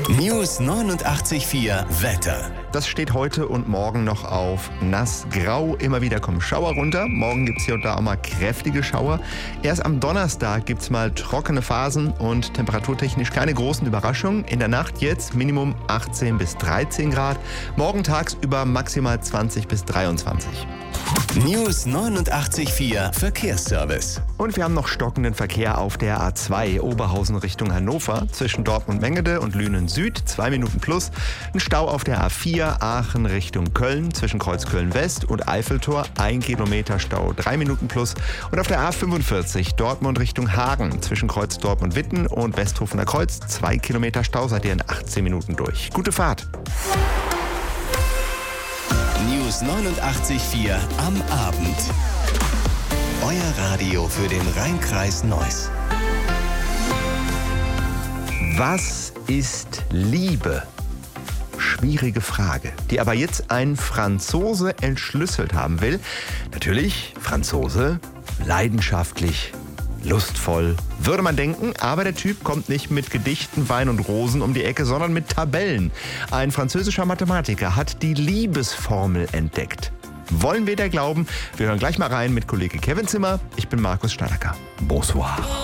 News 89,4 Wetter. Das steht heute und morgen noch auf nass-grau. Immer wieder kommen Schauer runter. Morgen gibt es hier und da auch mal kräftige Schauer. Erst am Donnerstag gibt es mal trockene Phasen und temperaturtechnisch keine großen Überraschungen. In der Nacht jetzt Minimum 18 bis 13 Grad. Morgen tagsüber maximal 20 bis 23. News 89,4 Verkehrsservice. Und wir haben noch stockenden Verkehr auf der A2 Oberhausen Richtung Hannover zwischen Dortmund-Mengede und Lünen Süd, 2 Minuten plus. Ein Stau auf der A4 Aachen Richtung Köln zwischen Kreuzköln West und Eiffeltor, 1 Kilometer Stau, 3 Minuten plus. Und auf der A45 Dortmund Richtung Hagen zwischen Kreuzdorp und Witten und Westhofener Kreuz, 2 Kilometer Stau, seid ihr in 18 Minuten durch. Gute Fahrt! News 89,4 am Abend. Euer Radio für den Rhein-Kreis Neuss. Was ist Liebe? Schwierige Frage, die aber jetzt ein Franzose entschlüsselt haben will. Natürlich, Franzose, leidenschaftlich, lustvoll, würde man denken, aber der Typ kommt nicht mit Gedichten, Wein und Rosen um die Ecke, sondern mit Tabellen. Ein französischer Mathematiker hat die Liebesformel entdeckt. Wollen wir da glauben? Wir hören gleich mal rein mit Kollege Kevin Zimmer. Ich bin Markus Steinacker. Bonsoir.